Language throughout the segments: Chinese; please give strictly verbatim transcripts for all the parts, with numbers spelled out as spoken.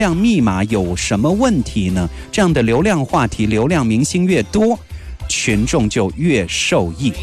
量密码有什么问题呢？这样的流量话题、流量明星越多，群众就越受益。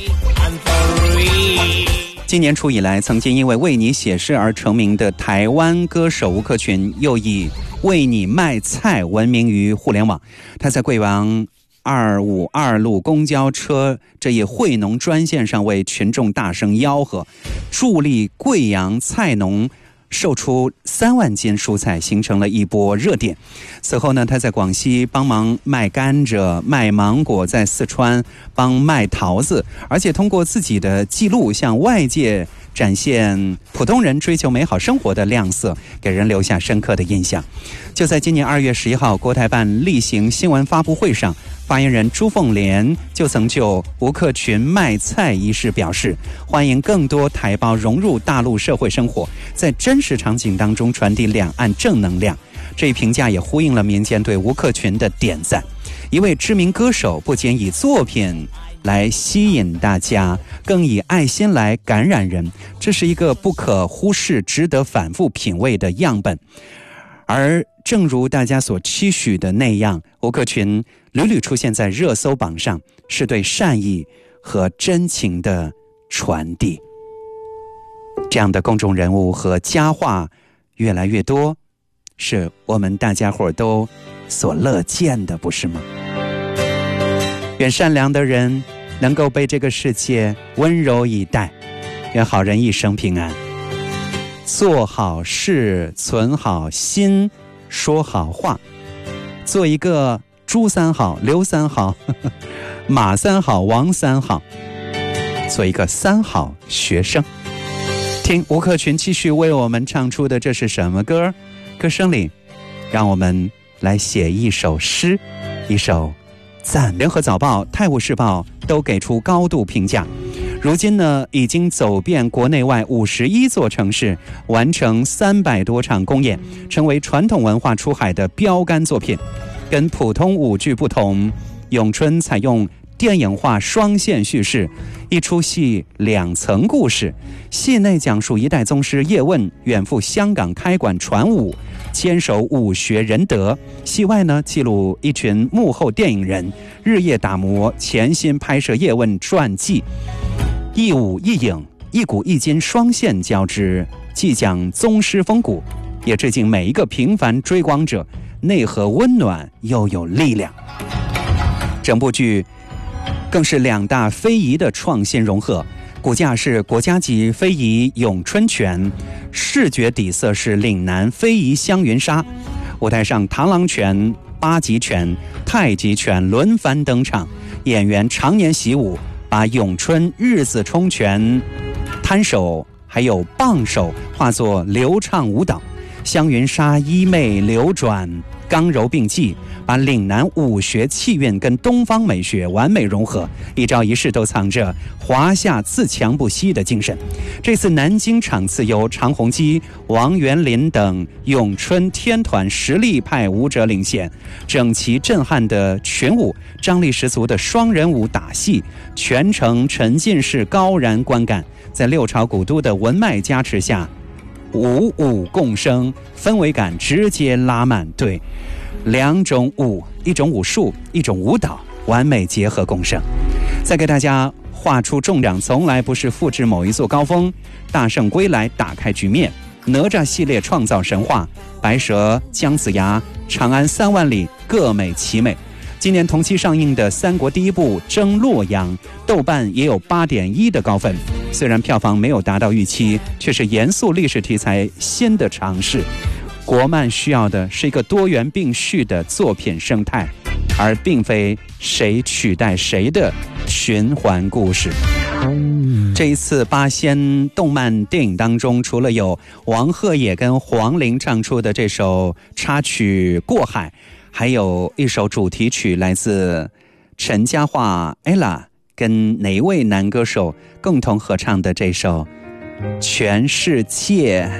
今年初以来，曾经因为为你写诗而成名的台湾歌手吴克群，又以为你卖菜闻名于互联网。他在贵阳二五二路公交车这一惠农专线上为群众大声吆喝，助力贵阳菜农售出三万斤蔬菜，形成了一波热点。此后呢，他在广西帮忙卖甘蔗、卖芒果，在四川帮卖桃子，而且通过自己的记录向外界展现普通人追求美好生活的亮色，给人留下深刻的印象。就在今年二月十一号，国台办例行新闻发布会上，发言人朱凤莲就曾就吴克群卖菜一事表示，欢迎更多台胞融入大陆社会生活，在真实场景当中传递两岸正能量。这一评价也呼应了民间对吴克群的点赞。一位知名歌手不仅以作品来吸引大家，更以爱心来感染人，这是一个不可忽视、值得反复品味的样本。而正如大家所期许的那样，吴克群屡屡出现在热搜榜上，是对善意和真情的传递。这样的公众人物和佳话越来越多，是我们大家伙都所乐见的，不是吗？愿善良的人能够被这个世界温柔以待，愿好人一生平安。做好事，存好心，说好话，做一个朱三好、刘三好、呵呵马三好、王三好，做一个三好学生。听吴克群继续为我们唱出的这是什么歌？歌声里，让我们来写一首诗，一首赞。联合早报、泰晤士报都给出高度评价。如今呢，已经走遍国内外五十一座城市，完成三百多场公演，成为传统文化出海的标杆作品。跟普通舞剧不同，咏春采用电影化双线叙事，一出戏两层故事。戏内讲述一代宗师叶问远赴香港开馆传武，坚守武学仁德；戏外呢，记录一群幕后电影人日夜打磨，潜心拍摄叶问传记。一武一影，一古一今双线交织，既讲宗师风骨，也致敬每一个平凡追光者，内核温暖又有力量。整部剧更是两大非遗的创新融合，骨架是国家级非遗咏春拳，视觉底色是岭南非遗香云纱。舞台上螳螂拳、八极拳、太极拳轮番登场，演员常年习武，把咏春日字冲拳、摊手还有棒手化作流畅舞蹈，香云纱衣袂流转，刚柔并济，把岭南武学气韵跟东方美学完美融合，一招一式都藏着华夏自强不息的精神。这次南京场次由常鸿基、王元林等咏春天团实力派舞者领衔，整齐震撼的群舞，张力十足的双人舞打戏，全程沉浸式高燃观感。在六朝古都的文脉加持下，五舞共生，氛围感直接拉满。对，两种舞，一种武术，一种舞蹈，完美结合共生。再给大家画出重量，从来不是复制某一座高峰。大圣归来打开局面，哪吒系列创造神话，白蛇、姜子牙、长安三万里各美其美。今年同期上映的三国第一部《征洛阳》，豆瓣也有 八点一 的高分。虽然票房没有达到预期，却是严肃历史题材新的尝试。国漫需要的是一个多元并蓄的作品生态，而并非谁取代谁的循环故事。这一次八仙动漫电影当中，除了有王鹤野跟黄龄唱出的这首插曲《过海》，还有一首主题曲来自陈嘉桦 ella 跟哪一位男歌手共同合唱的这首《全世界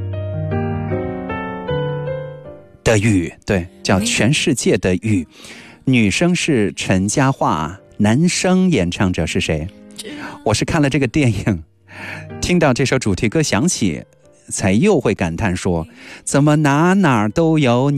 的雨》，对，叫《全世界的雨》。女生是陈嘉桦，男生演唱者是谁？我是看了这个电影，听到这首主题歌响起， 才又会感叹说：怎么哪哪都有